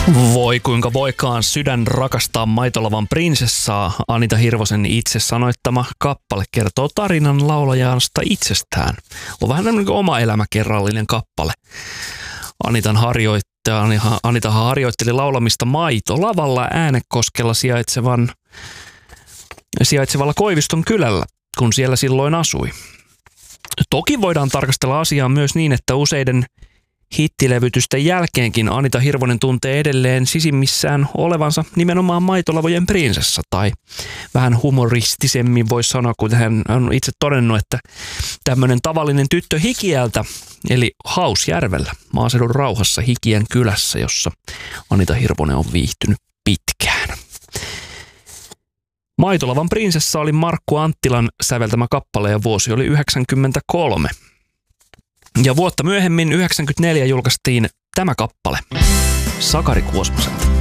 Voi kuinka voikaan sydän rakastaa maitolavan prinsessaa. Anita Hirvosen itse sanoittama kappale kertoo tarinan laulajasta itsestään. On vähän tämmöinen oma elämäkerrallinen kappale. Anitahan harjoitteli laulamista maitolavalla Äänekoskella sijaitsevalla Koiviston kylällä, kun siellä silloin asui. Toki voidaan tarkastella asiaa myös niin, että useiden hittilevytysten jälkeenkin Anita Hirvonen tuntee edelleen sisimmissään olevansa nimenomaan maitolavojen prinsessa, tai vähän humoristisemmin voisi sanoa, kun hän on itse todennut, että tämmöinen tavallinen tyttö Hikiältä, eli Hausjärvellä, maaseudun rauhassa Hikien kylässä, jossa Anita Hirvonen on viihtynyt pitkään. Maitolavan prinsessa oli Markku Anttilan säveltämä kappale ja vuosi oli 1993. Ja vuotta myöhemmin 1994 julkaistiin tämä kappale Sakari Kuosmaselta.